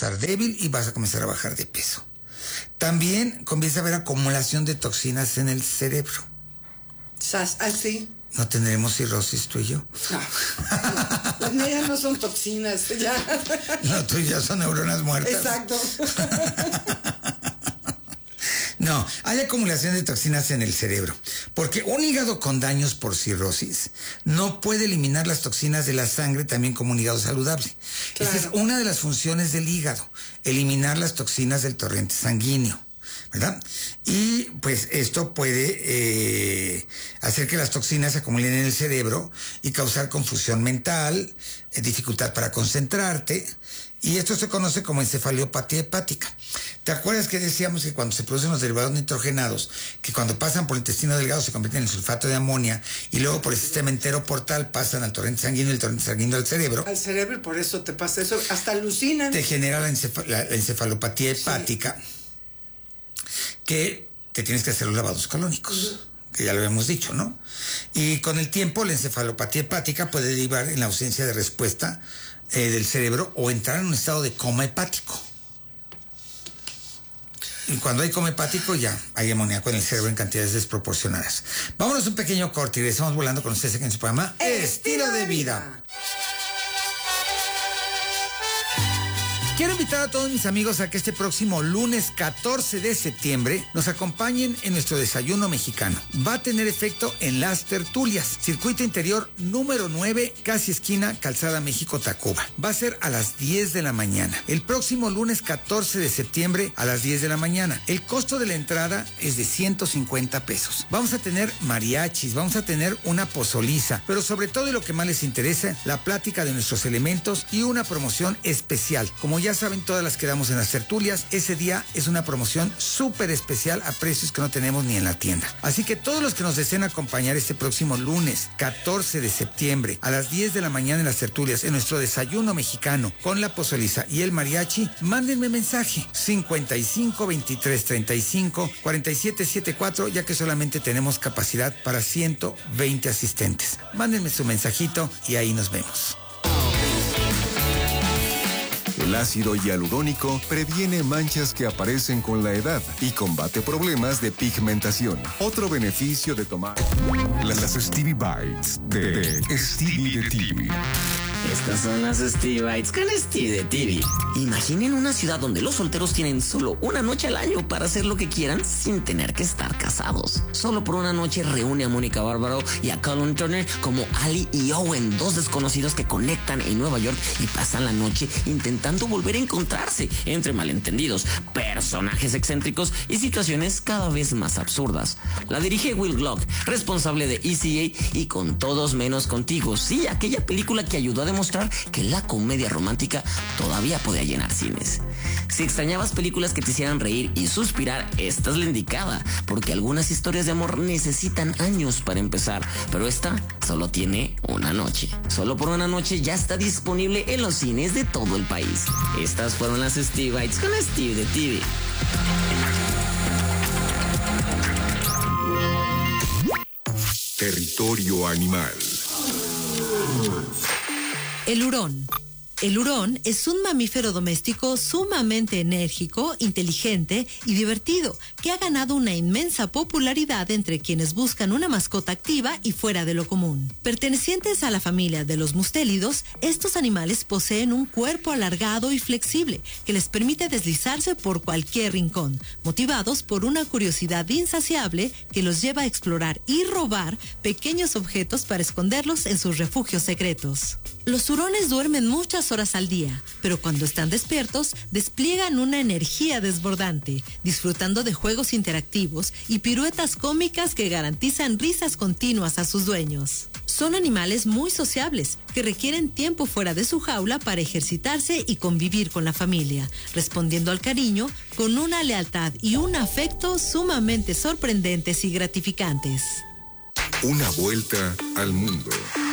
estar débil y vas a comenzar a bajar de peso. También comienza a haber acumulación de toxinas en el cerebro. Sí. ¿No tendremos cirrosis tú y yo? No. Las mías no son toxinas, ya. No, tú y yo son neuronas muertas. Exacto. No, hay acumulación de toxinas en el cerebro, porque un hígado con daños por cirrosis no puede eliminar las toxinas de la sangre también como un hígado saludable. Claro. Esa es una de las funciones del hígado, eliminar las toxinas del torrente sanguíneo, ¿verdad? Y pues esto puede hacer que las toxinas se acumulen en el cerebro y causar confusión mental, dificultad para concentrarte, y esto se conoce como encefalopatía hepática. ¿Te acuerdas que decíamos que cuando se producen los derivados nitrogenados, que cuando pasan por el intestino delgado se convierten en sulfato de amonía y luego por el sistema entero portal pasan al torrente sanguíneo y el torrente sanguíneo al cerebro? Al cerebro, y por eso te pasa eso. Hasta alucinan. Te genera la encefalopatía hepática, que te tienes que hacer los lavados colónicos, que ya lo habíamos dicho, ¿no? Y con el tiempo la encefalopatía hepática puede derivar en la ausencia de respuesta del cerebro o entrar en un estado de coma hepático. Y cuando hay coma hepático ya hay amoníaco en el cerebro en cantidades desproporcionadas. Vámonos a un pequeño corte y regresamos volando con ustedes aquí en su programa Estilo de Vida. Quiero invitar a todos mis amigos a que este próximo lunes 14 de septiembre nos acompañen en nuestro desayuno mexicano. Va a tener efecto en Las Tertulias, circuito interior número 9, casi esquina Calzada México-Tacuba. Va a ser a las 10 de la mañana. El próximo lunes 14 de septiembre a las 10 de la mañana. El costo de la entrada es de 150 pesos. Vamos a tener mariachis, vamos a tener una pozoliza, pero sobre todo y lo que más les interesa, la plática de nuestros elementos y una promoción especial. Como ya saben, todas las que damos en las tertulias, ese día es una promoción súper especial a precios que no tenemos ni en la tienda. Así que todos los que nos deseen acompañar este próximo lunes 14 de septiembre a las 10 de la mañana en las tertulias, en nuestro desayuno mexicano con la pozoliza y el mariachi, mándenme mensaje 55 23 35 47 74, ya que solamente tenemos capacidad para 120 asistentes. Mándenme su mensajito y ahí nos vemos. El ácido hialurónico previene manchas que aparecen con la edad y combate problemas de pigmentación. Otro beneficio de tomar las Stevie Bites de Stevie de TV. Estas son las Stevie Bites con Stevie de TV. Imaginen una ciudad donde los solteros tienen solo una noche al año para hacer lo que quieran sin tener que estar casados. Solo por una noche reúne a Mónica Bárbaro y a Colin Turner como Ali y Owen, dos desconocidos que conectan en Nueva York y pasan la noche intentando volver a encontrarse entre malentendidos, personajes excéntricos y situaciones cada vez más absurdas. La dirige Will Glock, responsable de ECA y Con Todos Menos Contigo. Sí, aquella película que ayudó a demostrar que la comedia romántica todavía podía llenar cines. Si extrañabas películas que te hicieran reír y suspirar, esta es la indicada, porque algunas historias de amor necesitan años para empezar, pero esta solo tiene una noche. Solo por una noche ya está disponible en los cines de todo el país. Estas fueron las Stevie Bites con Stevie de TV. Territorio animal. El hurón. El hurón es un mamífero doméstico sumamente enérgico, inteligente y divertido, que ha ganado una inmensa popularidad entre quienes buscan una mascota activa y fuera de lo común. Pertenecientes a la familia de los mustélidos, estos animales poseen un cuerpo alargado y flexible que les permite deslizarse por cualquier rincón, motivados por una curiosidad insaciable que los lleva a explorar y robar pequeños objetos para esconderlos en sus refugios secretos. Los hurones duermen muchas horas al día, pero cuando están despiertos, despliegan una energía desbordante, disfrutando de juegos interactivos y piruetas cómicas que garantizan risas continuas a sus dueños. Son animales muy sociables, que requieren tiempo fuera de su jaula para ejercitarse y convivir con la familia, respondiendo al cariño con una lealtad y un afecto sumamente sorprendentes y gratificantes. Una vuelta al mundo.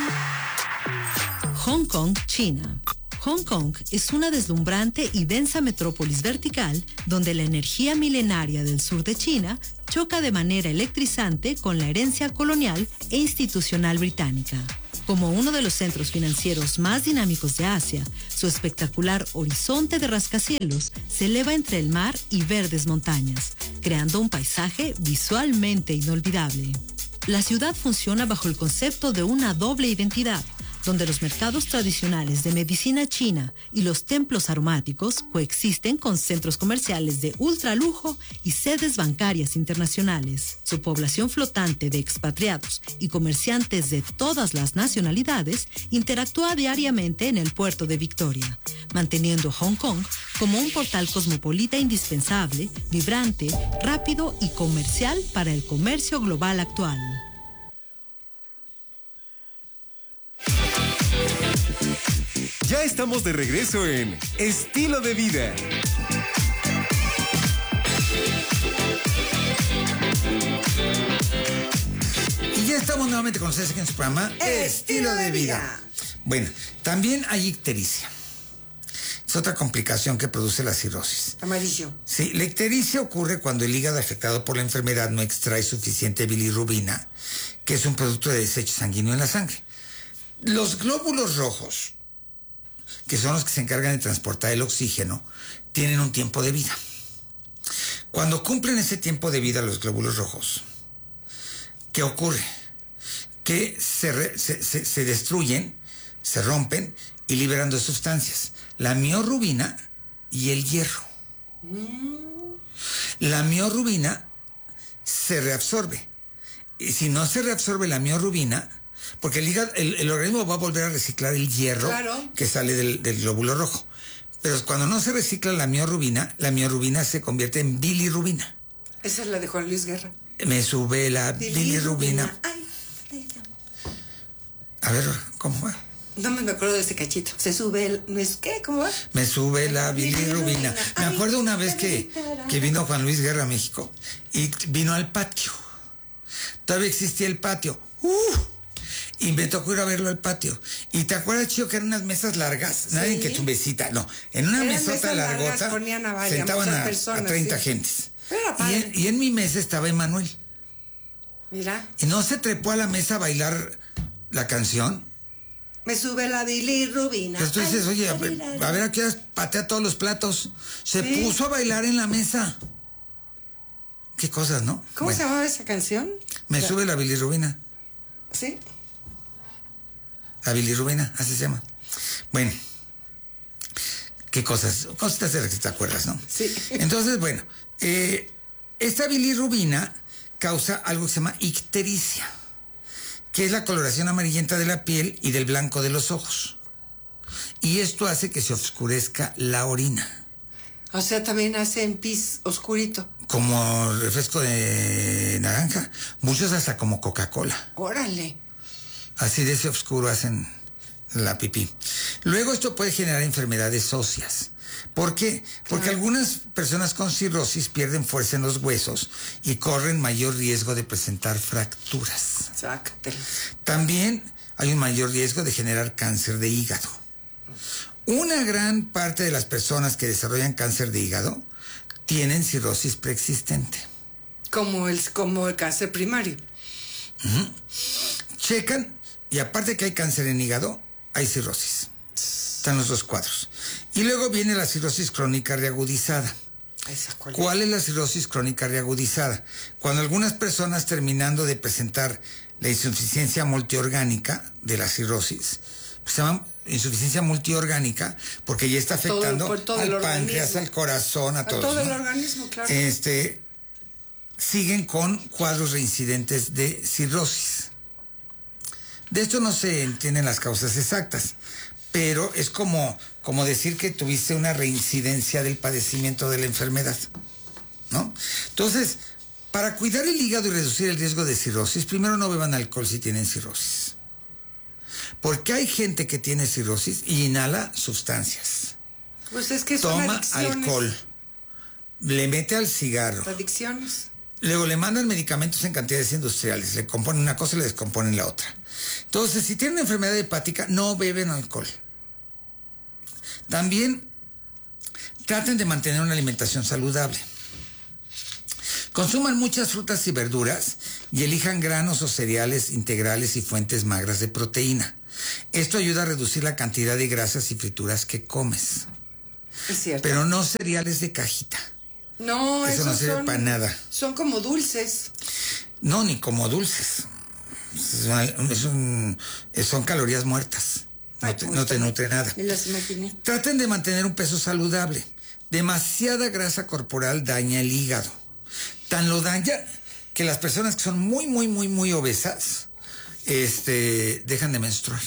Hong Kong, China. Hong Kong es una deslumbrante y densa metrópolis vertical donde la energía milenaria del sur de China choca de manera electrizante con la herencia colonial e institucional británica. Como uno de los centros financieros más dinámicos de Asia, su espectacular horizonte de rascacielos se eleva entre el mar y verdes montañas, creando un paisaje visualmente inolvidable. La ciudad funciona bajo el concepto de una doble identidad, donde los mercados tradicionales de medicina china y los templos aromáticos coexisten con centros comerciales de ultralujo y sedes bancarias internacionales. Su población flotante de expatriados y comerciantes de todas las nacionalidades interactúa diariamente en el puerto de Victoria, manteniendo Hong Kong como un portal cosmopolita indispensable, vibrante, rápido y comercial para el comercio global actual. Ya estamos de regreso en Estilo de Vida. Y ya estamos nuevamente con ustedes aquí en su programa Estilo de Vida. Bueno, también hay ictericia. Es otra complicación que produce la cirrosis. Amarillo. Sí, la ictericia ocurre cuando el hígado afectado por la enfermedad no extrae suficiente bilirrubina, que es un producto de desecho sanguíneo en la sangre. Los glóbulos rojos, que son los que se encargan de transportar el oxígeno, tienen un tiempo de vida. Cuando cumplen ese tiempo de vida los glóbulos rojos, ¿qué ocurre? Que se destruyen, se rompen y liberan dos sustancias, la miorrubina y el hierro. La miorrubina se reabsorbe. Y si no se reabsorbe la miorrubina, porque el organismo va a volver a reciclar el hierro, claro, que sale del glóbulo rojo. Pero cuando no se recicla la miorrubina se convierte en bilirrubina. Esa es la de Juan Luis Guerra. Me sube la bilirrubina. Ay, a ver, ¿cómo va? No me acuerdo de ese cachito. Se sube el... ¿Qué? ¿Cómo va? Me sube la bilirrubina. Me acuerdo una vez que vino Juan Luis Guerra a México y vino al patio. Todavía existía el patio. Y me tocó ir a verlo al patio. ¿Y te acuerdas, Chío, que eran unas mesas largas? Sí. Nadie que chumbecita, no. En una mesota largota sentaban a 30 gentes. Y en mi mesa estaba Emanuel. Mira. Y no se trepó a la mesa a bailar la canción. Me sube la bilirrubina. Entonces tú dices, oye, a ver a qué horas patea todos los platos. Se puso a bailar en la mesa. Qué cosas, ¿no? ¿Cómo se llamaba esa canción? Me sube la bilirrubina. ¿Sí? La bilirrubina, así se llama. Bueno, qué cosas, cositas de las que te acuerdas, ¿no? Sí. Entonces, bueno, esta bilirrubina causa algo que se llama ictericia, que es la coloración amarillenta de la piel y del blanco de los ojos. Y esto hace que se oscurezca la orina. O sea, también hace en pis oscurito. Como refresco de naranja, muchos hasta como Coca-Cola. Órale. Así de ese oscuro hacen la pipí. Luego esto puede generar enfermedades óseas. ¿Por qué? Porque algunas personas con cirrosis pierden fuerza en los huesos y corren mayor riesgo de presentar fracturas. Sácatelo. También hay un mayor riesgo de generar cáncer de hígado. Una gran parte de las personas que desarrollan cáncer de hígado tienen cirrosis preexistente. Como el cáncer primario. Checan, y aparte que hay cáncer en hígado, hay cirrosis. Están los dos cuadros. Y luego viene la cirrosis crónica reagudizada. ¿Cuál es la cirrosis crónica reagudizada? Cuando algunas personas, terminando de presentar la insuficiencia multiorgánica de la cirrosis, pues se llama insuficiencia multiorgánica porque ya está afectando al páncreas, al corazón, a todos, todo ¿no? el organismo, claro. Siguen con cuadros reincidentes de cirrosis. De esto no se entienden las causas exactas, pero es como decir que tuviste una reincidencia del padecimiento de la enfermedad, ¿no? Entonces, para cuidar el hígado y reducir el riesgo de cirrosis, primero no beban alcohol si tienen cirrosis. Porque hay gente que tiene cirrosis y inhala sustancias. Pues es que son toma adicciones. Alcohol, le mete al cigarro. Adicciones. Luego le mandan medicamentos en cantidades industriales, le componen una cosa y le descomponen la otra. Entonces, si tienen una enfermedad hepática, no beben alcohol. También traten de mantener una alimentación saludable. Consuman muchas frutas y verduras y elijan granos o cereales integrales y fuentes magras de proteína. Esto ayuda a reducir la cantidad de grasas y frituras que comes. Es cierto. Pero no cereales de cajita. No, Eso no sirve para nada. Son como dulces. No, ni como dulces. Son calorías muertas. No te nutre nada. Me las imaginé. Traten de mantener un peso saludable. Demasiada grasa corporal daña el hígado. Tan lo daña que las personas que son muy obesas, dejan de menstruar.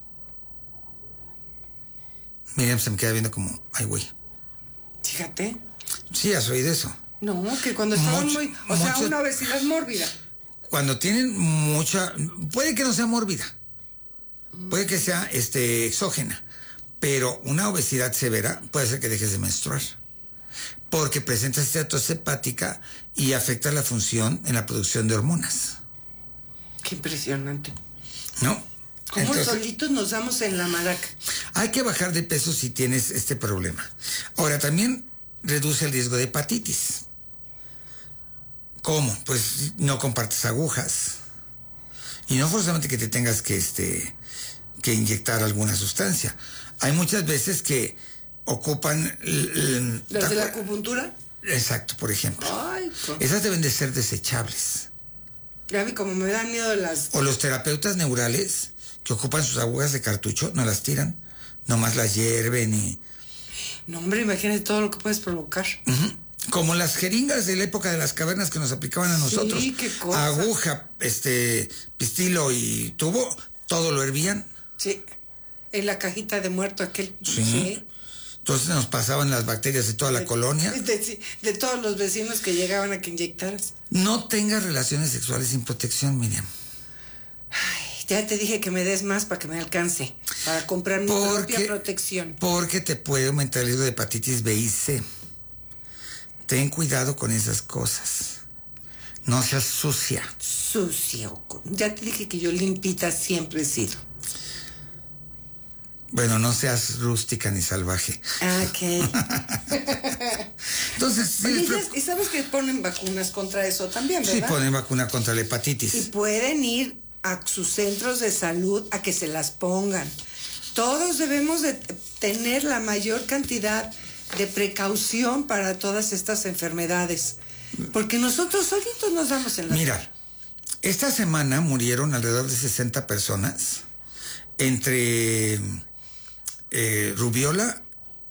Miriam se me queda viendo como, ay, güey. Fíjate. Sí, has oído eso. No, que cuando estaban una obesidad mórbida. Cuando tienen puede que no sea mórbida, puede que sea exógena, pero una obesidad severa puede hacer que dejes de menstruar, porque presenta esteatosis hepática y afecta la función en la producción de hormonas. Qué impresionante. ¿No? ¿Cómo Entonces, solitos nos damos en la maraca? hay que bajar de peso si tienes este problema. Ahora, también reduce el riesgo de hepatitis. ¿Cómo? Pues no compartes agujas. Y no forzosamente que te tengas que inyectar alguna sustancia. Hay muchas veces que ocupan... ¿Las de la acupuntura? Exacto, por ejemplo. Ay, Esas deben de ser desechables. ya vi como me dan miedo las... O los terapeutas neurales que ocupan sus agujas de cartucho, no las tiran, nomás las hierven y... No, hombre, imagínate todo lo que puedes provocar. Uh-huh. Como las jeringas de la época de las cavernas que nos aplicaban a nosotros. Sí, qué cosa. Aguja, pistilo y tubo, todo lo hervían. Sí, en la cajita de muerto aquel. Sí. Entonces nos pasaban las bacterias de toda la colonia. De todos los vecinos que llegaban a que inyectaras. No tengas relaciones sexuales sin protección, Miriam. Ay, ya te dije que me des más para que me alcance. Para comprar mi propia protección. Porque te puede aumentar el riesgo de hepatitis B y C. Ten cuidado con esas cosas. No seas sucia. Sucio. Ya te dije que yo limpita siempre he sido. Bueno, no seas rústica ni salvaje. Ok. Entonces, Oye, ¿y sabes que ponen vacunas contra eso también, verdad? Sí, ponen vacuna contra la hepatitis. Y pueden ir a sus centros de salud a que se las pongan. Todos debemos de tener la mayor cantidad de precaución para todas estas enfermedades. Porque nosotros solitos nos damos en la... Mira, esta semana murieron alrededor de 60 personas entre rubiola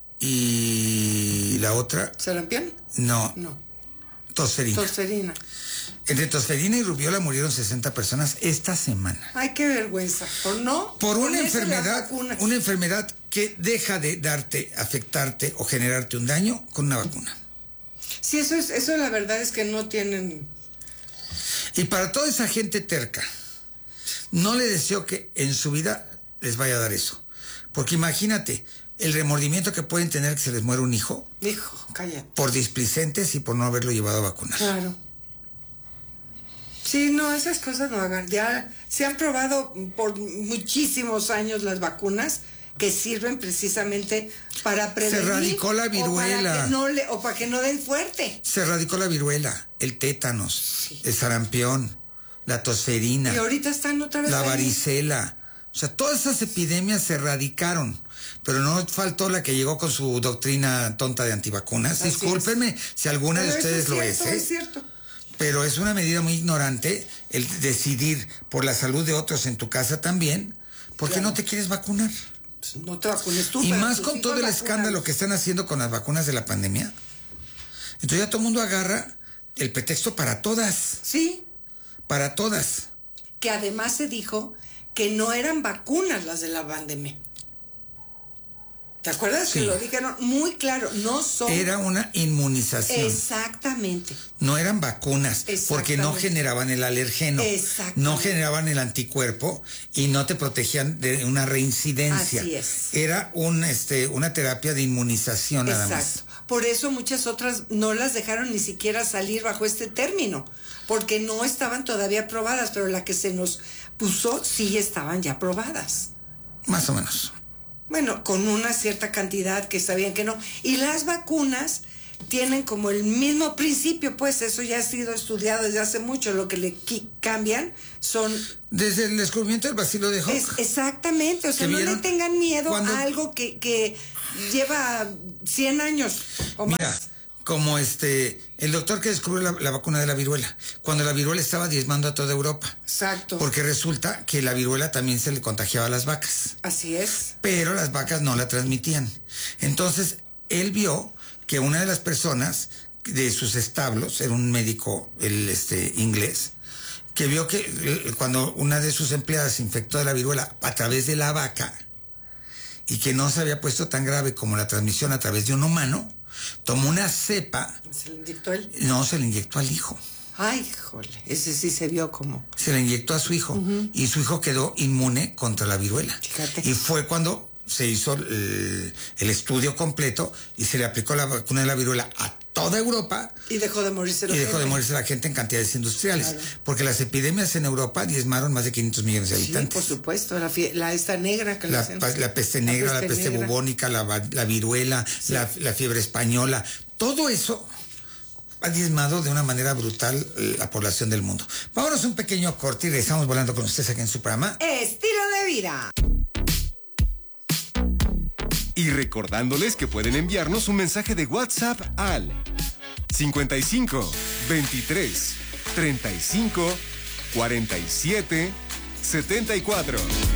y la otra... ¿Sarampión? No. Tosferina. Tosferina. Entre tosferina y rubiola murieron 60 personas esta semana. Ay, qué vergüenza. Por una enfermedad que deja de afectarte o generarte un daño con una vacuna. Sí, eso la verdad es que no tienen... Y para toda esa gente terca, no le deseo que en su vida les vaya a dar eso. Porque imagínate el remordimiento que pueden tener que se les muera un hijo. Hijo, cállate. Por displicentes y por no haberlo llevado a vacunar. Claro. Sí, no, esas cosas no hagan. Ya se han probado por muchísimos años las vacunas que sirven precisamente para prevenir. Se erradicó la viruela. O para que no den fuerte. Se erradicó la viruela, el tétanos, sí, el sarampión, la tosferina. Y ahorita están otra vez la ahí. varicela. O sea, todas esas epidemias se erradicaron. Pero no faltó la que llegó con su doctrina tonta de antivacunas. Así discúlpenme si alguna de ustedes lo es. Es cierto. Pero es una medida muy ignorante el decidir por la salud de otros en tu casa también, porque no te quieres vacunar. Pues no te vacunes tú. Y más con todo el escándalo que están haciendo con las vacunas de la pandemia. Entonces ya todo el mundo agarra el pretexto para todas. Sí. Para todas. Que además se dijo que no eran vacunas las de la pandemia. ¿Te acuerdas? Sí. Que lo dijeron muy claro, no son... Era una inmunización. Exactamente. No eran vacunas, porque no generaban el alergeno, no generaban el anticuerpo y no te protegían de una reincidencia. Así es. Era una terapia de inmunización nada más. Exacto. Por eso muchas otras no las dejaron ni siquiera salir bajo este término, porque no estaban todavía aprobadas, pero la que se nos puso sí estaban ya aprobadas. Más o menos. Bueno, con una cierta cantidad que sabían que no. Y las vacunas tienen como el mismo principio, pues eso ya ha sido estudiado desde hace mucho. Lo que le cambian son... Desde el descubrimiento del bacilo de Hooke. Exactamente, o sea, no le tengan miedo a algo que lleva 100 años o más. Mira, como el doctor que descubrió la vacuna de la viruela, cuando la viruela estaba diezmando a toda Europa. Exacto. Porque resulta que la viruela también se le contagiaba a las vacas. Así es. Pero las vacas no la transmitían. Entonces, él vio que una de las personas de sus establos, era un médico inglés, que vio que cuando una de sus empleadas se infectó de la viruela a través de la vaca y que no se había puesto tan grave como la transmisión a través de un humano, tomó una cepa. ¿Se le inyectó él? No, se le inyectó al hijo. Ay, jole, ese sí se vio como... Se le inyectó a su hijo y su hijo quedó inmune contra la viruela. Fíjate. Y fue cuando se hizo el estudio completo y se le aplicó la vacuna de la viruela a toda Europa. Y dejó de morirse la gente. Y dejó de morirse la gente en cantidades industriales. Claro. Porque las epidemias en Europa diezmaron más de 500 millones de habitantes. Sí, por supuesto. Esta negra que la peste negra, la peste bubónica, la viruela, sí. la fiebre española. Todo eso ha diezmado de una manera brutal la población del mundo. Vámonos un pequeño corte y regresamos volando con ustedes aquí en su programa Estilo de Vida. Y recordándoles que pueden enviarnos un mensaje de WhatsApp al 55 23 35 47 74.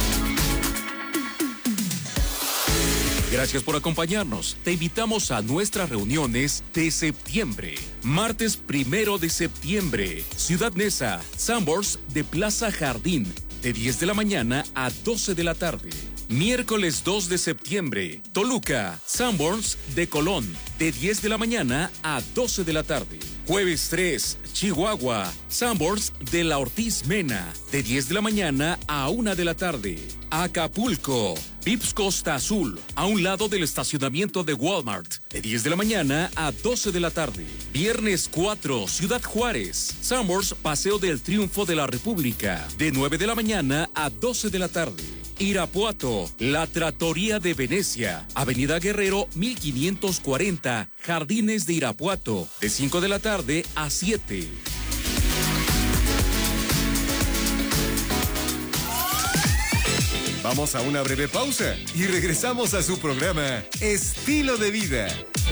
Gracias por acompañarnos. Te invitamos a nuestras reuniones de septiembre. Martes 1 de septiembre, Ciudad Neza, Sanborns de Plaza Jardín, de 10 de la mañana a 12 de la tarde. Miércoles 2 de septiembre, Toluca, Sanborns de Colón, de 10 de la mañana a 12 de la tarde. Jueves 3, Chihuahua, Sanborns de la Ortiz Mena, de 10 de la mañana a 1 de la tarde. Acapulco, Vips Costa Azul, a un lado del estacionamiento de Walmart, de 10 de la mañana a 12 de la tarde. Viernes 4, Ciudad Juárez, Sanborns Paseo del Triunfo de la República, de 9 de la mañana a 12 de la tarde. Irapuato, La Trattoria de Venecia, Avenida Guerrero 1540, Jardines de Irapuato, de 5 de la tarde a 7. Vamos a una breve pausa y regresamos a su programa Estilo de Vida.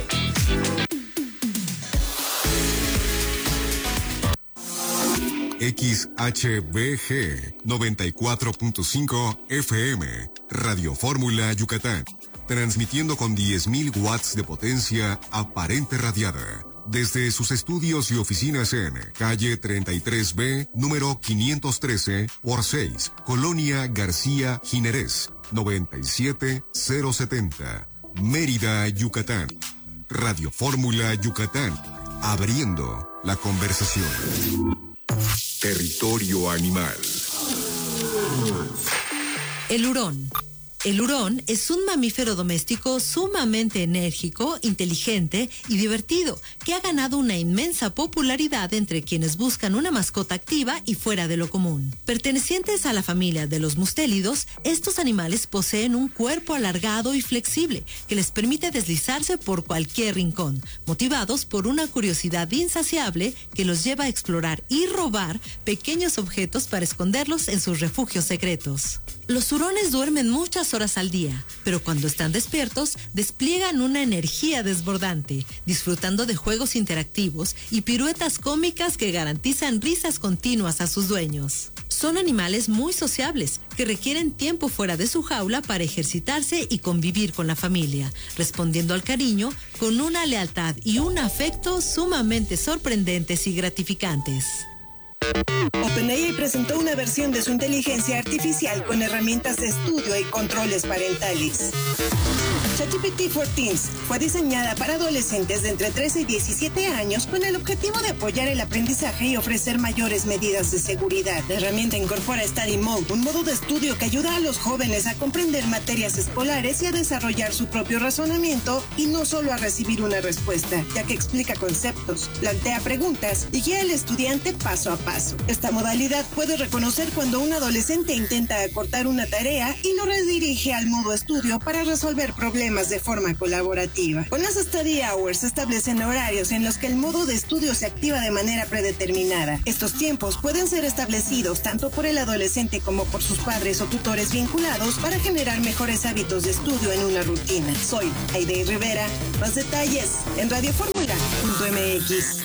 XHBG 94.5 FM, Radio Fórmula Yucatán, transmitiendo con 10.000 watts de potencia aparente radiada, desde sus estudios y oficinas en calle 33B, número 513 por 6, Colonia García Jiménez, 97070, Mérida, Yucatán. Radio Fórmula Yucatán, abriendo la conversación. Territorio animal. El hurón. El hurón es un mamífero doméstico sumamente enérgico, inteligente y divertido, que ha ganado una inmensa popularidad entre quienes buscan una mascota activa y fuera de lo común. Pertenecientes a la familia de los mustélidos, estos animales poseen un cuerpo alargado y flexible que les permite deslizarse por cualquier rincón, motivados por una curiosidad insaciable que los lleva a explorar y robar pequeños objetos para esconderlos en sus refugios secretos. Los hurones duermen muchas horas al día, pero cuando están despiertos despliegan una energía desbordante, disfrutando de juegos interactivos y piruetas cómicas que garantizan risas continuas a sus dueños. Son animales muy sociables, que requieren tiempo fuera de su jaula para ejercitarse y convivir con la familia, respondiendo al cariño con una lealtad y un afecto sumamente sorprendentes y gratificantes. OpenAI presentó una versión de su inteligencia artificial con herramientas de estudio y controles parentales. ChatGPT for Teens fue diseñada para adolescentes de entre 13 y 17 años con el objetivo de apoyar el aprendizaje y ofrecer mayores medidas de seguridad. La herramienta incorpora Study Mode, un modo de estudio que ayuda a los jóvenes a comprender materias escolares y a desarrollar su propio razonamiento y no solo a recibir una respuesta, ya que explica conceptos, plantea preguntas y guía al estudiante paso a paso. paso. Esta modalidad puede reconocer cuando un adolescente intenta acortar una tarea y lo redirige al modo estudio para resolver problemas de forma colaborativa. Con las study hours se establecen horarios en los que el modo de estudio se activa de manera predeterminada. Estos tiempos pueden ser establecidos tanto por el adolescente como por sus padres o tutores vinculados para generar mejores hábitos de estudio en una rutina. Soy Aide Rivera. Más detalles en radioformula.mx.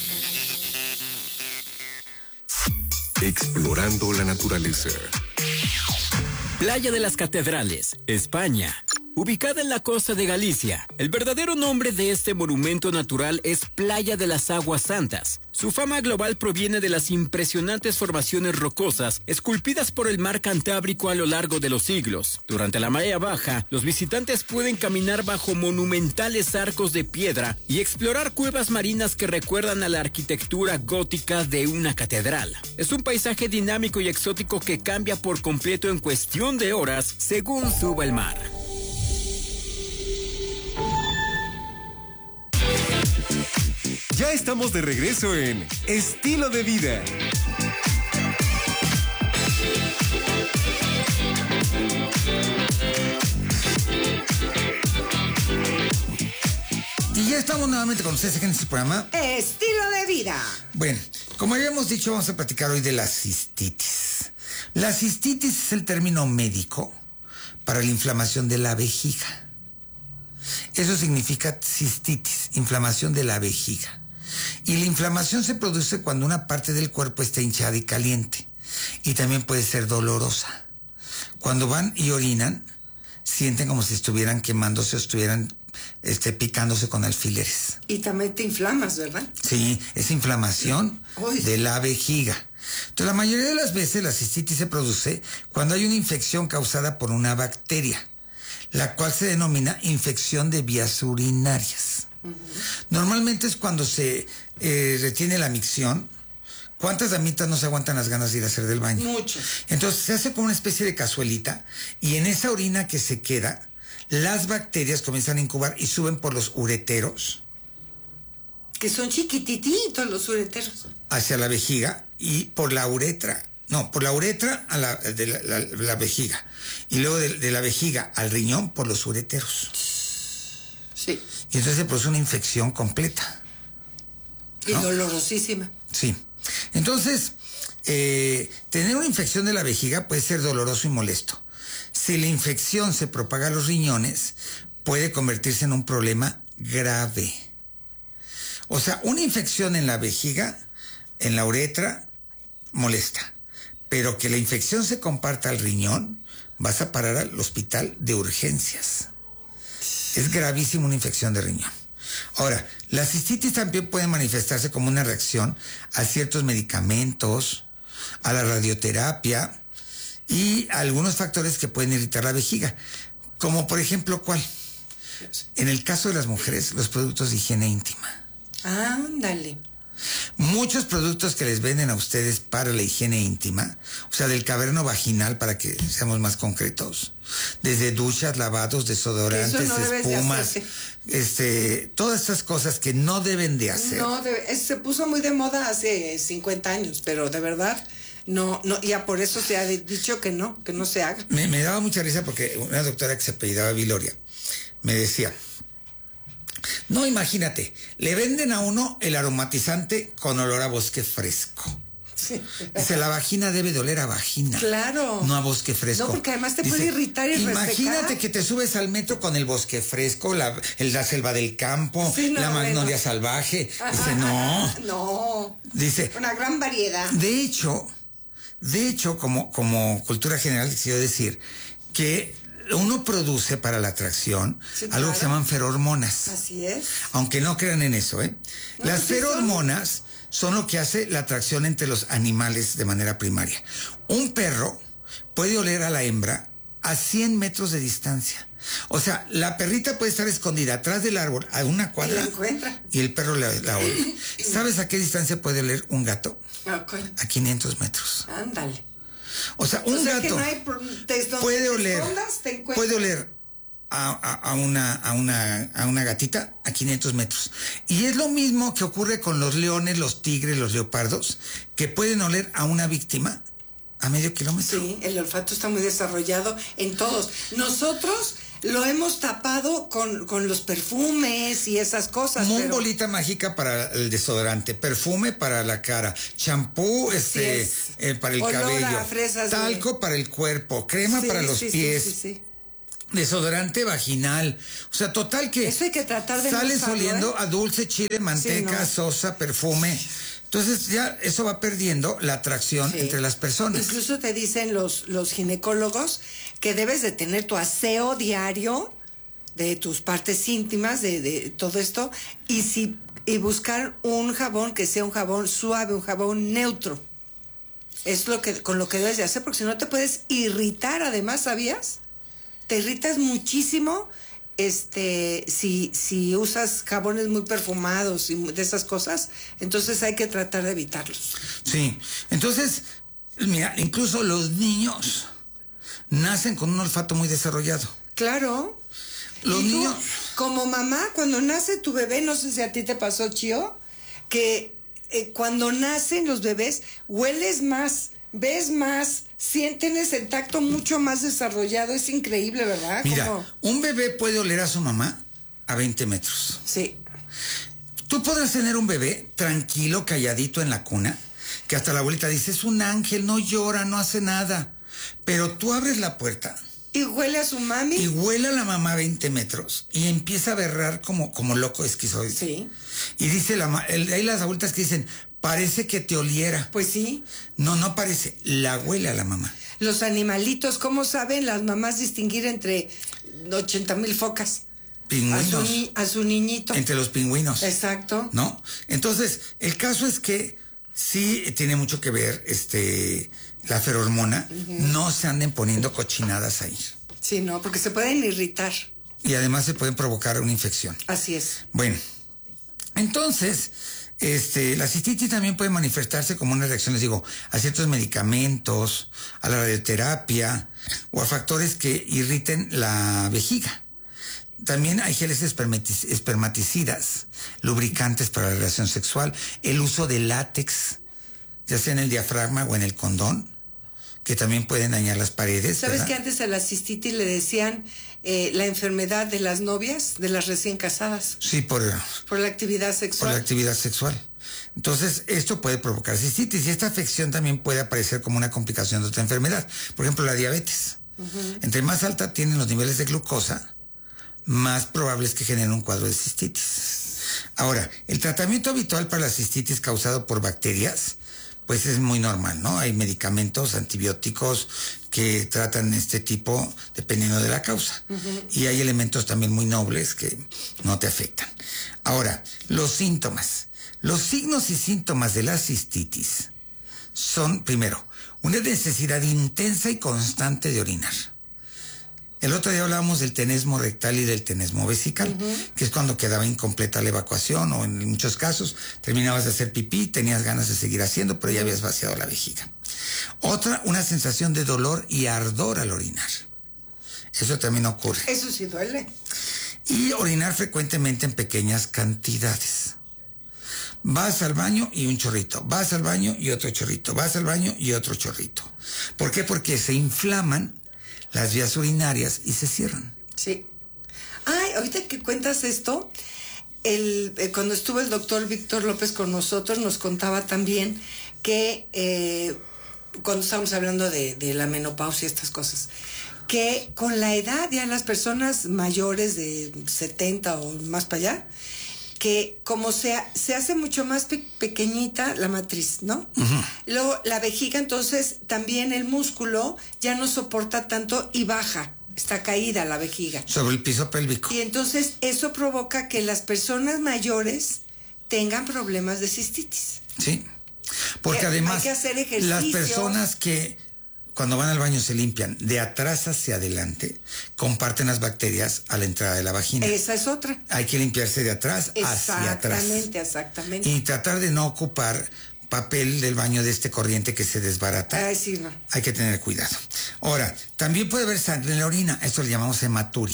Explorando la naturaleza. Playa de las Catedrales, España. Ubicada en la costa de Galicia, el verdadero nombre de este monumento natural es Playa de las Aguas Santas. Su fama global proviene de las impresionantes formaciones rocosas esculpidas por el mar Cantábrico a lo largo de los siglos. Durante la marea baja, los visitantes pueden caminar bajo monumentales arcos de piedra y explorar cuevas marinas que recuerdan a la arquitectura gótica de una catedral. Es un paisaje dinámico y exótico que cambia por completo en cuestión de horas según suba el mar. Ya estamos de regreso en Estilo de Vida. Y ya estamos nuevamente con ustedes aquí en este programa. Estilo de vida. Bueno, como habíamos dicho, vamos a platicar hoy de la cistitis. La cistitis es el término médico para la inflamación de la vejiga. Eso significa cistitis, inflamación de la vejiga. Y la inflamación se produce cuando una parte del cuerpo está hinchada y caliente. Y también puede ser dolorosa. Cuando van y orinan, sienten como si estuvieran quemándose o estuvieran picándose con alfileres. Y también te inflamas, ¿verdad? Sí, es inflamación de la vejiga. Entonces, la mayoría de las veces la cistitis se produce cuando hay una infección causada por una bacteria, la cual se denomina infección de vías urinarias. Normalmente es cuando se retiene la micción. ¿Cuántas damitas no se aguantan las ganas de ir a hacer del baño? Muchas. Entonces se hace como una especie de cazuelita y en esa orina que se queda, las bacterias comienzan a incubar y suben por los ureteros. Que son chiquitititos los ureteros. Hacia la vejiga y por la uretra. No, por la uretra a la vejiga. Y luego de la vejiga al riñón por los ureteros. Sí. Y entonces se produce una infección completa. Y dolorosísima. Sí. Entonces, tener una infección de la vejiga puede ser doloroso y molesto. Si la infección se propaga a los riñones, puede convertirse en un problema grave. O sea, una infección en la vejiga, en la uretra, molesta. Pero que la infección se comparta al riñón, vas a parar al hospital de urgencias. Es gravísimo una infección de riñón. Ahora, la cistitis también puede manifestarse como una reacción a ciertos medicamentos, a la radioterapia y a algunos factores que pueden irritar la vejiga. Como por ejemplo, ¿cuál? En el caso de las mujeres, los productos de higiene íntima. Ándale. Muchos productos que les venden a ustedes para la higiene íntima, o sea, del caverno vaginal, para que seamos más concretos, desde duchas, lavados, desodorantes, no espumas, todas estas cosas que no deben de hacer. No, se puso muy de moda hace 50 años, pero de verdad, no, ya por eso se ha dicho que no se haga. Me daba mucha risa porque una doctora que se apellidaba Viloria me decía: no, imagínate, le venden a uno el aromatizante con olor a bosque fresco. Sí. Dice, la vagina debe de oler a vagina. Claro. No a bosque fresco. No, porque además te puede irritar y imagínate resecar. que te subes al metro con el bosque fresco, la selva del campo, sí, no, la magnolia salvaje. Dice, no. No. Dice, una gran variedad. De hecho, como cultura general, quisiera decir que uno produce para la atracción algo que se llaman ferormonas. Así es. Aunque no crean en eso, ¿eh? No, las ferormonas son lo que hace la atracción entre los animales de manera primaria. Un perro puede oler a la hembra a 100 metros de distancia. O sea, la perrita puede estar escondida atrás del árbol a una cuadra y el perro la ole. ¿Sabes a qué distancia puede oler un gato? Okay. A 500 metros. Ándale. O sea, un gato que no hay puede oler a una gatita a 500 metros. Y es lo mismo que ocurre con los leones, los tigres, los leopardos, que pueden oler a una víctima a medio kilómetro. Sí, el olfato está muy desarrollado en todos. Nosotros lo hemos tapado con los perfumes y esas cosas. Bolita mágica para el desodorante, perfume para la cara, champú para el olor cabello, a fresas talco para el cuerpo, crema para los pies. Sí. Desodorante vaginal. O sea, total que eso hay que tratar de sales oliendo a dulce, chile, manteca, sosa, perfume. Entonces ya eso va perdiendo la atracción entre las personas. Incluso te dicen los ginecólogos que debes de tener tu aseo diario de tus partes íntimas, de todo esto, y buscar un jabón que sea un jabón suave, un jabón neutro. Es con lo que debes de hacer, porque si no te puedes irritar, además, ¿sabías? Te irritas muchísimo si usas jabones muy perfumados y de esas cosas, entonces hay que tratar de evitarlos. Sí, entonces, mira, incluso los niños nacen con un olfato muy desarrollado. Claro. Los niños... Como mamá, cuando nace tu bebé, no sé si a ti te pasó, Chío, que cuando nacen los bebés, hueles más, ves más, tienes el tacto mucho más desarrollado. Es increíble, ¿verdad? Mira, un bebé puede oler a su mamá a 20 metros. Sí. Tú podrás tener un bebé tranquilo, calladito en la cuna, que hasta la abuelita dice, es un ángel, no llora, no hace nada. Pero tú abres la puerta... Y huele a su mami. Y huele a la mamá a 20 metros. Y empieza a berrar como loco esquizoide. Sí. Y dice hay las abuelitas que dicen, parece que te oliera. Pues sí. No parece, la huele a la mamá. Los animalitos, ¿cómo saben las mamás distinguir entre 80,000 focas? Pingüinos. A su niñito. Entre los pingüinos. Exacto. ¿No? Entonces, el caso es que sí tiene mucho que ver la ferormona. No se anden poniendo cochinadas ahí. Sí, no, porque se pueden irritar. Y además se pueden provocar una infección. Así es. Bueno, entonces, la cistitis también puede manifestarse como una reacción, les digo, a ciertos medicamentos, a la radioterapia o a factores que irriten la vejiga. También hay geles espermaticidas, lubricantes para la relación sexual, el uso de látex, ya sea en el diafragma o en el condón, que también pueden dañar las paredes. ¿Sabes ¿verdad? que antes a la cistitis le decían la enfermedad de las novias, de las recién casadas? Sí, por la actividad sexual. Por la actividad sexual. Entonces, esto puede provocar cistitis y esta afección también puede aparecer como una complicación de otra enfermedad. Por ejemplo, la diabetes. Entre más alta tienen los niveles de glucosa, más probable es que generen un cuadro de cistitis. Ahora, el tratamiento habitual para la cistitis causado por bacterias, pues es muy normal, ¿no? Hay medicamentos, antibióticos que tratan este tipo dependiendo de la causa. Y hay elementos también muy nobles que no te afectan. Ahora, los síntomas. Los signos y síntomas de la cistitis son, primero, una necesidad intensa y constante de orinar. El otro día hablábamos del tenesmo rectal y del tenesmo vesical, que es cuando quedaba incompleta la evacuación o en muchos casos terminabas de hacer pipí, tenías ganas de seguir haciendo, pero ya habías vaciado la vejiga. Otra, una sensación de dolor y ardor al orinar. Eso también ocurre. Eso sí duele. Y orinar frecuentemente en pequeñas cantidades. Vas al baño y un chorrito, vas al baño y otro chorrito, vas al baño y otro chorrito. ¿Por qué? Porque se inflaman las vías urinarias y se cierran. Sí. Ay, ahorita que cuentas esto, cuando estuvo el doctor Víctor López con nosotros, nos contaba también que cuando estábamos hablando de la menopausia y estas cosas, que con la edad ya las personas mayores de 70 o más para allá, que como se hace mucho más pequeñita la matriz, ¿no? Luego la vejiga, entonces también el músculo ya no soporta tanto y baja, está caída la vejiga. Sobre el piso pélvico. Y entonces eso provoca que las personas mayores tengan problemas de cistitis. Sí, porque además hay que hacer ejercicio. Las personas que cuando van al baño se limpian de atrás hacia adelante, comparten las bacterias a la entrada de la vagina. Esa es otra. Hay que limpiarse de atrás hacia atrás. Exactamente. Y tratar de no ocupar papel del baño de corriente que se desbarata. Ay, sí, no. Hay que tener cuidado. Ahora, también puede haber sangre en la orina. Esto le llamamos hematuria.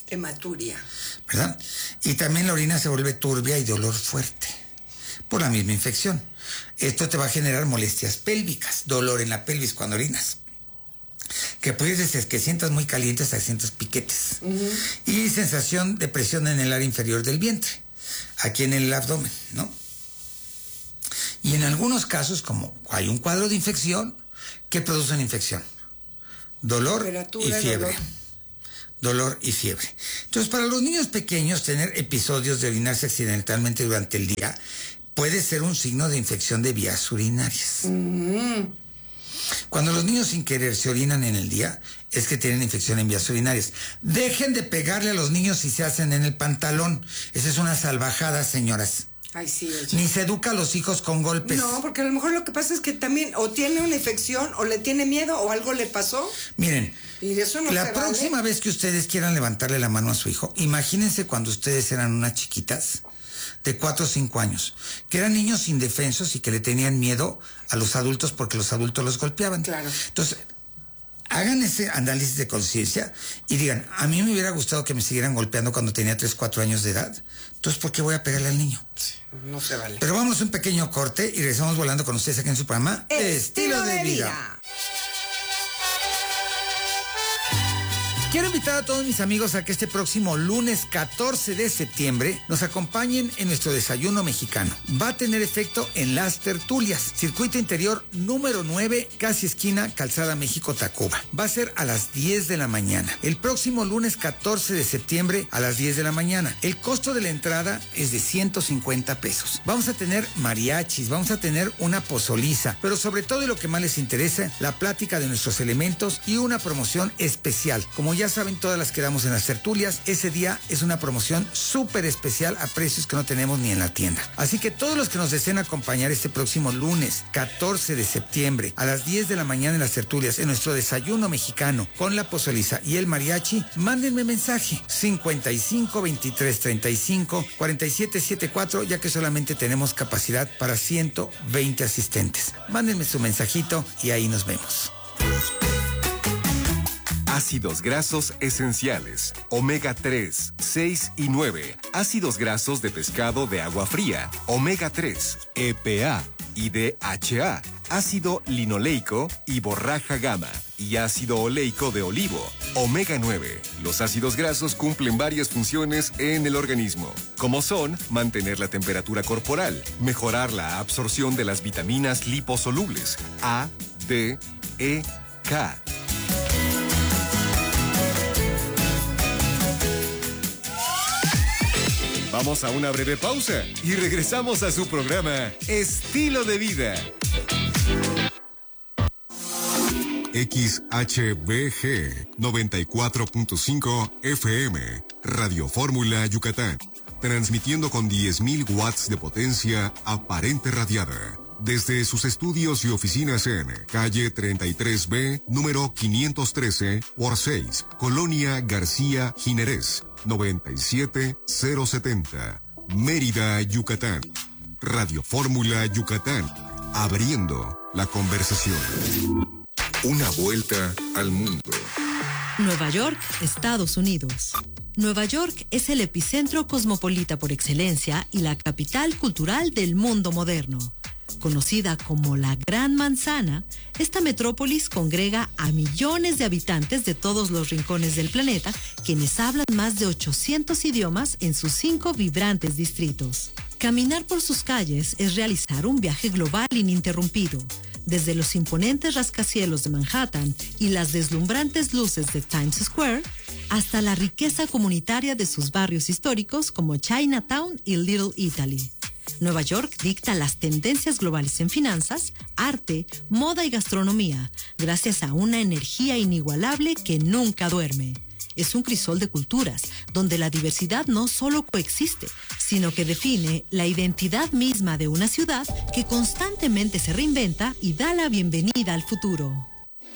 Hematuria. ¿Verdad? Y también la orina se vuelve turbia y de olor fuerte por la misma infección. Esto te va a generar molestias pélvicas, dolor en la pelvis cuando orinas, que puedes desde que sientas muy caliente hasta que sientas piquetes. Y sensación de presión en el área inferior del vientre, aquí en el abdomen, ¿no? Y en algunos casos, como hay un cuadro de infección, ¿qué produce una infección? Dolor y fiebre. Dolor y fiebre. Entonces, para los niños pequeños, tener episodios de orinarse accidentalmente durante el día puede ser un signo de infección de vías urinarias. Cuando los niños sin querer se orinan en el día, es que tienen infección en vías urinarias. Dejen de pegarle a los niños si se hacen en el pantalón. Esa es una salvajada, señoras. Ay, sí, ni se educa a los hijos con golpes. No, porque a lo mejor lo que pasa es que también o tiene una infección o le tiene miedo o algo le pasó. Miren, y de eso no la próxima vez que ustedes quieran levantarle la mano a su hijo, imagínense cuando ustedes eran unas chiquitas de 4 o 5 años, que eran niños indefensos y que le tenían miedo a los adultos porque los adultos los golpeaban. Claro. Entonces, hagan ese análisis de conciencia y digan, a mí me hubiera gustado que me siguieran golpeando cuando tenía 3, 4 años de edad. Entonces, ¿por qué voy a pegarle al niño? No se vale. Pero vamos a un pequeño corte y regresamos volando con ustedes aquí en su programa Estilo de Vida. Quiero invitar a todos mis amigos a que este próximo lunes 14 de septiembre nos acompañen en nuestro desayuno mexicano. Va a tener efecto en Las Tertulias, circuito interior número 9, casi esquina Calzada México-Tacuba. Va a ser a las 10 de la mañana. El próximo lunes 14 de septiembre a las 10 de la mañana. El costo de la entrada es de 150 pesos. Vamos a tener mariachis, vamos a tener una pozoliza, pero sobre todo y lo que más les interesa, la plática de nuestros elementos y una promoción especial. Como ya saben, todas las que damos en las tertulias, ese día es una promoción súper especial a precios que no tenemos ni en la tienda. Así que todos los que nos deseen acompañar este próximo lunes 14 de septiembre a las 10 de la mañana en las tertulias, en nuestro desayuno mexicano con la pozoliza y el mariachi, mándenme mensaje 55 23 35 47 74, ya que solamente tenemos capacidad para 120 asistentes. Mándenme su mensajito y ahí nos vemos. Ácidos grasos esenciales, omega 3, 6 y 9. Ácidos grasos de pescado de agua fría, omega 3, EPA y DHA. Ácido linoleico y borraja gamma. Y ácido oleico de olivo, omega 9. Los ácidos grasos cumplen varias funciones en el organismo, como son mantener la temperatura corporal, mejorar la absorción de las vitaminas liposolubles A, D, E, K. Vamos a una breve pausa y regresamos a su programa Estilo de Vida. XHBG 94.5 FM, Radio Fórmula Yucatán, transmitiendo con 10.000 watts de potencia aparente radiada. Desde sus estudios y oficinas en calle 33B, número 513 por 6, Colonia García Jiménez, 97070, Mérida, Yucatán. Radio Fórmula Yucatán, abriendo la conversación. Una vuelta al mundo. Nueva York, Estados Unidos. Nueva York es el epicentro cosmopolita por excelencia y la capital cultural del mundo moderno. Conocida como la Gran Manzana, esta metrópolis congrega a millones de habitantes de todos los rincones del planeta, quienes hablan más de 800 idiomas en sus 5 vibrantes distritos. Caminar por sus calles es realizar un viaje global ininterrumpido. Desde los imponentes rascacielos de Manhattan y las deslumbrantes luces de Times Square, hasta la riqueza comunitaria de sus barrios históricos como Chinatown y Little Italy. Nueva York dicta las tendencias globales en finanzas, arte, moda y gastronomía, gracias a una energía inigualable que nunca duerme. Es un crisol de culturas, donde la diversidad no solo coexiste, sino que define la identidad misma de una ciudad que constantemente se reinventa y da la bienvenida al futuro.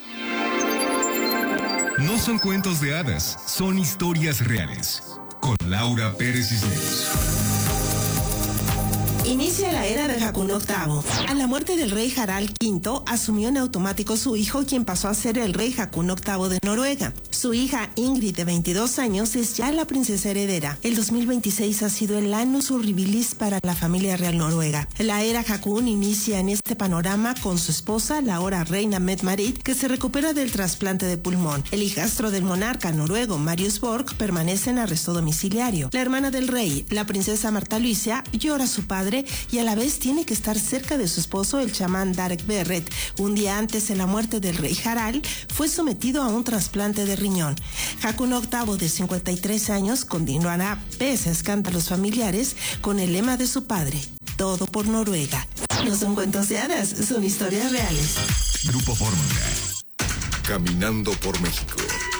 No son cuentos de hadas, son historias reales. Con Laura Pérez Cisneros. Inicia la era de Haakon VIII. A la muerte del rey Harald V, asumió en automático su hijo, quien pasó a ser el rey Haakon VIII de Noruega. Su hija Ingrid, de 22 años, es ya la princesa heredera. El 2026 ha sido el annus horribilis para la familia real noruega. La era Haakon inicia en este panorama con su esposa, la ahora reina Mette-Marit, que se recupera del trasplante de pulmón. El hijastro del monarca noruego, Marius Borg, permanece en arresto domiciliario. La hermana del rey, la princesa Marta Luisa, llora a su padre y a la vez tiene que estar cerca de su esposo, el chamán Darek Berret. Un día antes de la muerte del rey Harald, fue sometido a un trasplante de riñón. Haakon VIII, de 53 años, continuará, pese a escándalos familiares, con el lema de su padre: todo por Noruega. No son cuentos de hadas, son historias reales. Grupo Fórmula. Caminando por México.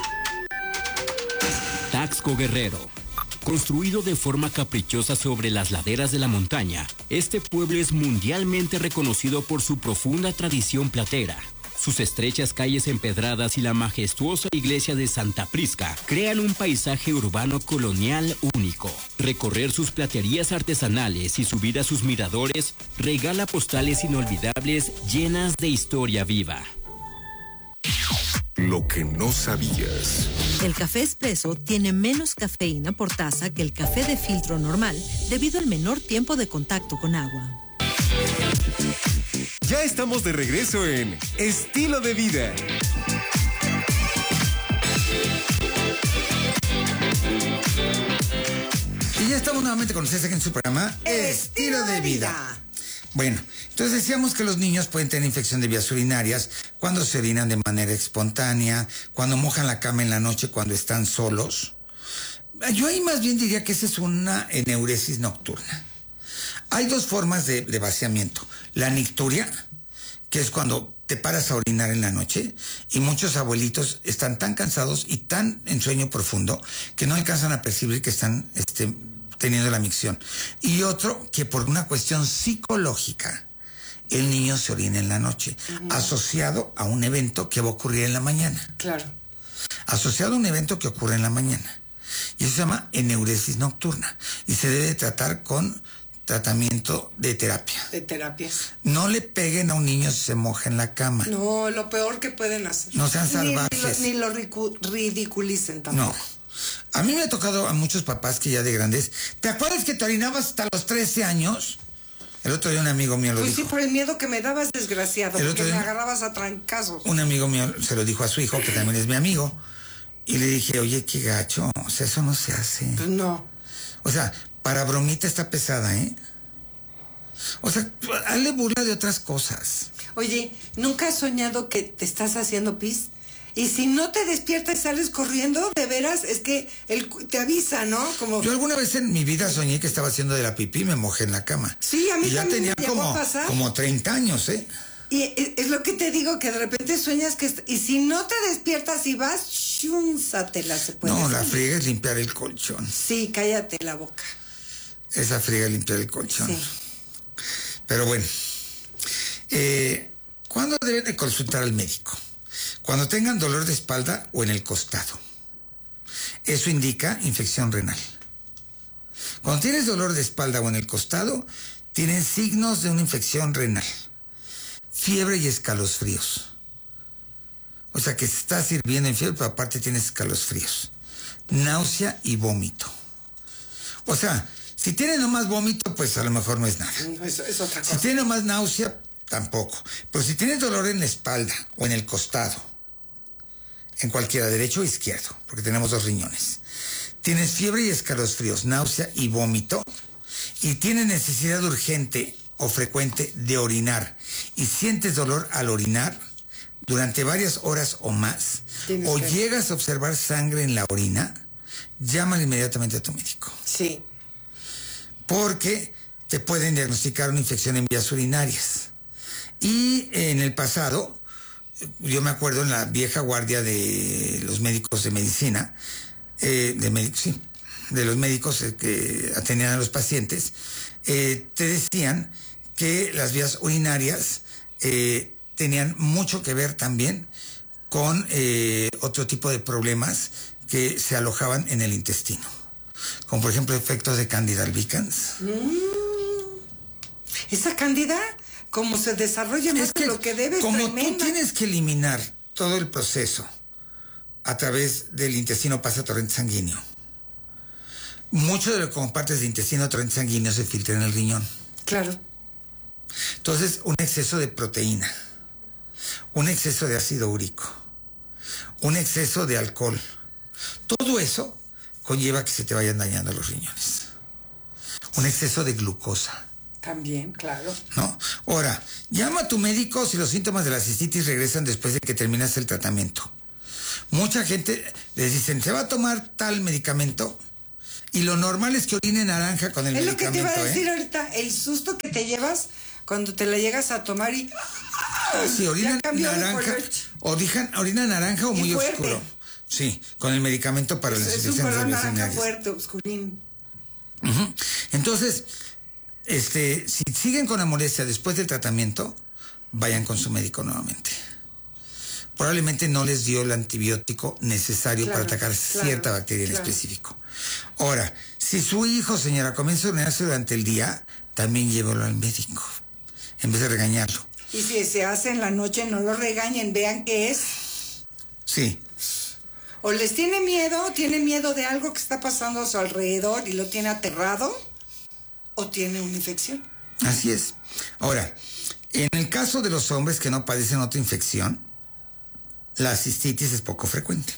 Taxco Guerrero. Construido de forma caprichosa sobre las laderas de la montaña, este pueblo es mundialmente reconocido por su profunda tradición platera. Sus estrechas calles empedradas y la majestuosa iglesia de Santa Prisca crean un paisaje urbano colonial único. Recorrer sus platerías artesanales y subir a sus miradores regala postales inolvidables llenas de historia viva. Lo que no sabías. El café espresso tiene menos cafeína por taza que el café de filtro normal debido al menor tiempo de contacto con agua. Ya estamos de regreso en Estilo de Vida. Y ya estamos nuevamente con ustedes aquí en su programa Estilo de Vida. Bueno, entonces decíamos que los niños pueden tener infección de vías urinarias cuando se orinan de manera espontánea, cuando mojan la cama en la noche cuando están solos. Yo ahí más bien diría que esa es una eneuresis nocturna. Hay dos formas de vaciamiento. La nicturia, que es cuando te paras a orinar en la noche y muchos abuelitos están tan cansados y tan en sueño profundo que no alcanzan a percibir que están teniendo la micción. Y otro, que por una cuestión psicológica, el niño se orina en la noche, asociado a un evento que va a ocurrir en la mañana. Claro. Asociado a un evento que ocurre en la mañana. Y eso se llama eneuresis nocturna. Y se debe tratar con tratamiento de terapia. De terapias. No le peguen a un niño si se moja en la cama. No, lo peor que pueden hacer. No sean salvajes. Ni lo ridiculicen tampoco. No. A mí me ha tocado a muchos papás que ya de grandes. ¿Te acuerdas que te orinabas hasta los 13 años? El otro día un amigo mío lo dijo. Pues sí, por el miedo que me dabas, desgraciado, porque me agarrabas a trancazos. Un amigo mío se lo dijo a su hijo, que también es mi amigo, y le dije, oye, qué gacho, o sea, eso no se hace. Pues no. O sea, para bromita está pesada, ¿eh? O sea, hazle burla de otras cosas. Oye, ¿nunca has soñado que te estás haciendo pis? Y si no te despiertas y sales corriendo, de veras, es que él te avisa, ¿no? Como... Yo alguna vez en mi vida soñé que estaba haciendo de la pipí y me mojé en la cama. Sí, a mí y ya también tenía me llegó a pasar. como 30 años, ¿eh? Y es lo que te digo, que de repente sueñas que... Y si no te despiertas y vas, chúnsatela, se puede No, salir. la friega es limpiar el colchón. Sí, cállate la boca. Esa friega es limpiar el colchón. Sí. Pero bueno, ¿cuándo deben de consultar al médico? Cuando tengan dolor de espalda o en el costado. Eso indica infección renal. Cuando tienes dolor de espalda o en el costado, tienen signos de una infección renal. Fiebre y escalofríos. O sea que estás hirviendo en fiebre, pero aparte tienes escalofríos. Náusea y vómito. O sea, si tienes nomás vómito, pues a lo mejor no es nada. Eso es otra cosa. Si tienes nomás náusea, tampoco. Pero si tienes dolor en la espalda o en el costado, en cualquiera, derecho o izquierdo, porque tenemos dos riñones, tienes fiebre y escalofríos, náusea y vómito, y tienes necesidad urgente o frecuente de orinar, y sientes dolor al orinar durante varias horas o más, o llegas a observar sangre en la orina, llama inmediatamente a tu médico. Sí. Porque te pueden diagnosticar una infección en vías urinarias. Y en el pasado, yo me acuerdo en la vieja guardia de los médicos de medicina, de los médicos que atendían a los pacientes, te decían que las vías urinarias tenían mucho que ver también con otro tipo de problemas que se alojaban en el intestino, como por ejemplo efectos de Candida albicans. esa cándida, como se desarrolla más de lo que debe, es como tremenda. tú tienes que eliminar todo el proceso a través del intestino pasa a torrente sanguíneo. Mucho de lo que compartes de intestino a torrente sanguíneo se filtra en el riñón. Claro. Entonces, un exceso de proteína, un exceso de ácido úrico, un exceso de alcohol, todo eso conlleva que se te vayan dañando los riñones. Un exceso de glucosa. También, claro. ¿No? Ahora, llama a tu médico si los síntomas de la cistitis regresan después de que terminas el tratamiento. Mucha gente les dicen, se va a tomar tal medicamento y lo normal es que orine naranja con el medicamento. Es lo que te iba a decir ahorita, el susto que te llevas cuando te la llegas a tomar y... Sí, orina naranja, orina naranja o muy fuerte. oscuro. Sí, con el medicamento para la insuficiencia renal. Es un color naranja renales. fuerte, oscurín. Uh-huh. Entonces, si siguen con la molestia después del tratamiento, vayan con su médico nuevamente. Probablemente no les dio el antibiótico necesario para atacar cierta bacteria en específico. Ahora, si su hijo, señora, comienza a orinarse durante el día, también llévelo al médico, en vez de regañarlo. Y si se hace en la noche, no lo regañen, vean qué es. Sí. O les tiene miedo de algo que está pasando a su alrededor y lo tiene aterrado, o tiene una infección. Así es. Ahora, en el caso de los hombres que no padecen otra infección, la cistitis es poco frecuente.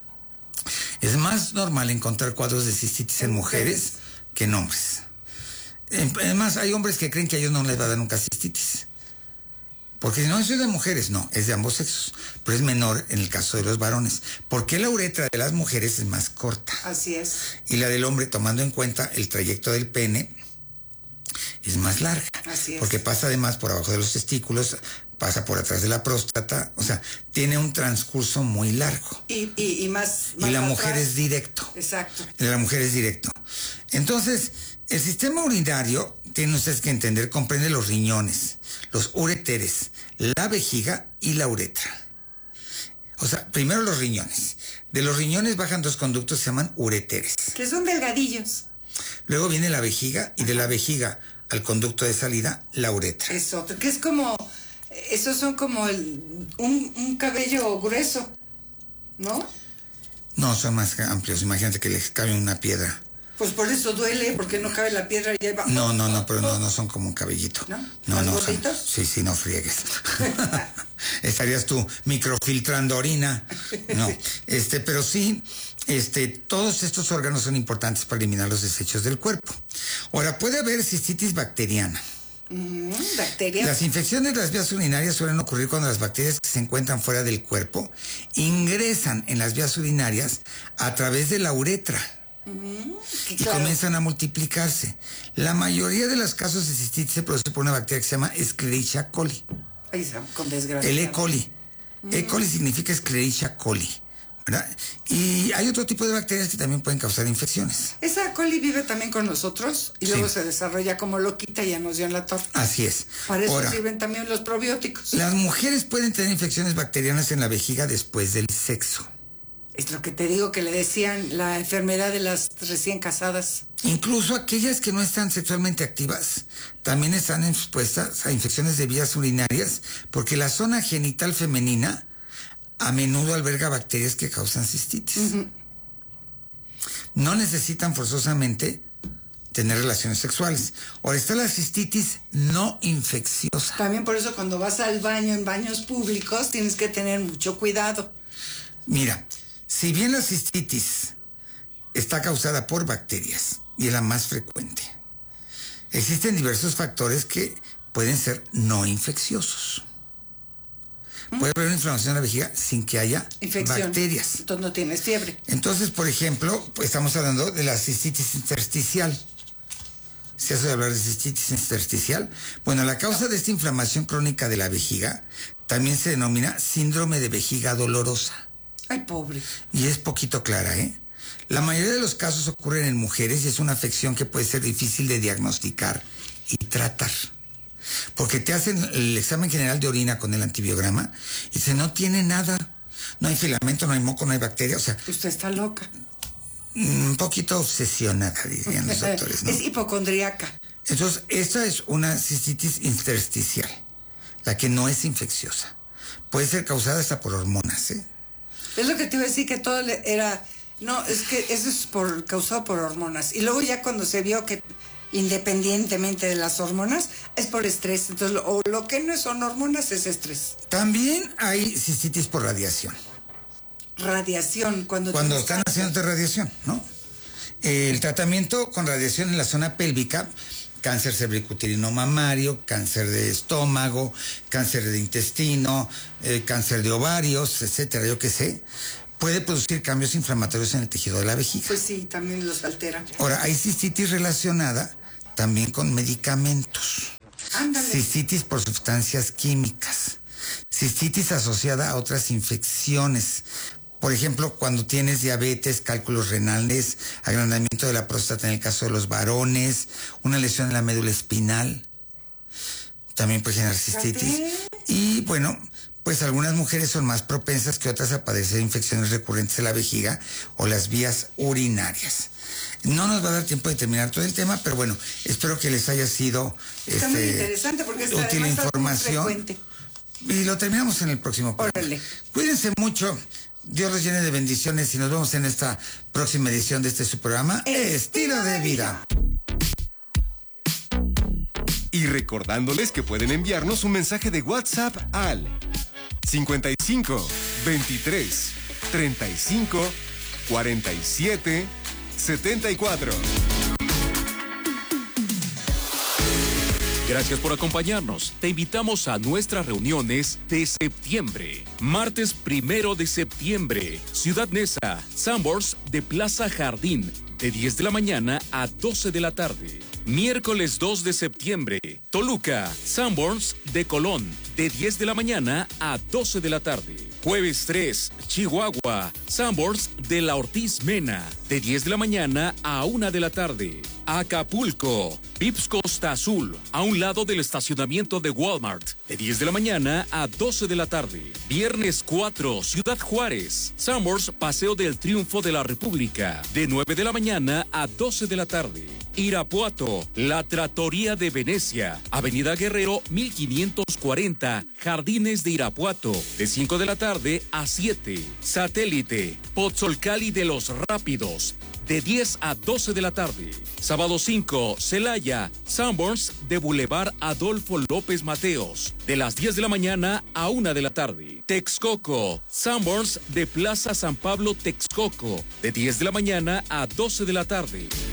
Es más normal encontrar cuadros de cistitis en mujeres que en hombres. Además, hay hombres que creen que a ellos no les va a dar nunca cistitis. Porque no es de mujeres, no, es de ambos sexos. Pero es menor en el caso de los varones. Porque la uretra de las mujeres es más corta. Así es. Y la del hombre, tomando en cuenta el trayecto del pene, es más larga. Así es. Porque pasa además por abajo de los testículos, pasa por atrás de la próstata, o sea, tiene un transcurso muy largo. Y más y la atrás. mujer es directo. Exacto. Y la mujer es directo. Entonces, el sistema urinario, tienen ustedes que entender, comprende los riñones, los ureteres, la vejiga y la uretra. O sea, primero los riñones. De los riñones bajan dos conductos que se llaman ureteres. Que son delgadillos. Luego viene la vejiga y de la vejiga al conducto de salida, la uretra. Es otro, que es como... Esos son como un cabello grueso, ¿no? No, son más amplios. Imagínate que les cabe una piedra. Pues por eso duele, porque no cabe la piedra y ahí va. No, pero no son como un cabellito. ¿No? No. ¿Gorditos? Sí, no friegues. Estarías tú microfiltrando orina. No, pero sí, todos estos órganos son importantes para eliminar los desechos del cuerpo. Ahora, puede haber cistitis bacteriana. Bacterias. Las infecciones de las vías urinarias suelen ocurrir cuando las bacterias que se encuentran fuera del cuerpo ingresan en las vías urinarias a través de la uretra y comienzan a multiplicarse. La mayoría de los casos de cistitis se produce por una bacteria que se llama Escherichia coli. Ay, con desgracia. El E. coli. E. coli significa Escherichia coli, ¿verdad? Y hay otro tipo de bacterias que también pueden causar infecciones. Esa coli vive también con nosotros y luego se desarrolla como loquita y ya nos dio en la torre. Así es. Para eso sirven también los probióticos. Las mujeres pueden tener infecciones bacterianas en la vejiga después del sexo. Es lo que te digo que le decían la enfermedad de las recién casadas. Incluso aquellas que no están sexualmente activas también están expuestas a infecciones de vías urinarias porque la zona genital femenina a menudo alberga bacterias que causan cistitis. No necesitan forzosamente tener relaciones sexuales. Ahora está la cistitis no infecciosa. También por eso cuando vas al baño, en baños públicos, tienes que tener mucho cuidado. Mira, si bien la cistitis está causada por bacterias y es la más frecuente, existen diversos factores que pueden ser no infecciosos. Puede haber una inflamación en la vejiga sin que haya bacterias. Entonces no tienes fiebre. Entonces, por ejemplo, pues estamos hablando de la cistitis intersticial. ¿Se hace hablar de cistitis intersticial? Bueno, la causa de esta inflamación crónica de la vejiga también se denomina síndrome de vejiga dolorosa. Ay, pobre. Y es poquito clara, ¿eh? La mayoría de los casos ocurren en mujeres y es una afección que puede ser difícil de diagnosticar y tratar. Porque te hacen el examen general de orina con el antibiograma y dice, no tiene nada. No hay filamento, no hay moco, no hay bacteria, o sea... Usted está loca. Un poquito obsesionada, dirían los doctores, ¿no? Es hipocondríaca. Entonces, esta es una cistitis intersticial, la que no es infecciosa. Puede ser causada hasta por hormonas, ¿eh? Es lo que te iba a decir, que todo era... No, es que eso es causado por hormonas. Y luego ya cuando se vio que independientemente de las hormonas, es por estrés. Entonces, lo que no son hormonas es estrés. También hay cistitis por radiación. Radiación, cuando están haciendo radiación, ¿no? El tratamiento con radiación en la zona pélvica, cáncer cervicuterino mamario, cáncer de estómago, cáncer de intestino, cáncer de ovarios, etcétera, yo qué sé, puede producir cambios inflamatorios en el tejido de la vejiga. Pues sí, también los altera. Ahora, hay cistitis relacionada también con medicamentos. Ándale. Cistitis por sustancias químicas. Cistitis asociada a otras infecciones. Por ejemplo, cuando tienes diabetes, cálculos renales, agrandamiento de la próstata en el caso de los varones, una lesión en la médula espinal, también puede generar cistitis. Y bueno, pues algunas mujeres son más propensas que otras a padecer infecciones recurrentes de la vejiga o las vías urinarias. No nos va a dar tiempo de terminar todo el tema, pero bueno, espero que les haya sido muy interesante porque es útil información. Y lo terminamos en el próximo programa. Órale. Cuídense mucho. Dios los llene de bendiciones y nos vemos en esta próxima edición de este su programa Estilo de Vida. Y recordándoles que pueden enviarnos un mensaje de WhatsApp al 55 23 35 47 74. Gracias por acompañarnos. Te invitamos a nuestras reuniones de septiembre. Martes 1 de septiembre, Ciudad Neza, Sanborns de Plaza Jardín, de 10 de la mañana a 12 de la tarde. Miércoles 2 de septiembre, Toluca, Sanborns de Colón, de 10 de la mañana a 12 de la tarde. Jueves 3, Chihuahua, Sanborns de la Ortiz Mena, de 10 de la mañana a 1 de la tarde. Acapulco, Vips Costa Azul, a un lado del estacionamiento de Walmart, de 10 de la mañana a 12 de la tarde. Viernes 4, Ciudad Juárez, Sanborns Paseo del Triunfo de la República, de 9 de la mañana a 12 de la tarde. Irapuato, La Trattoria de Venecia, Avenida Guerrero 1540, Jardines de Irapuato, de 5 de la tarde a 7. Satélite, Pozzolcali de los Rápidos, de 10 a 12 de la tarde. Sábado 5, Celaya, Sanborns de Boulevard Adolfo López Mateos, de las 10 de la mañana a 1 de la tarde. Texcoco, Sanborns de Plaza San Pablo Texcoco, de 10 de la mañana a 12 de la tarde.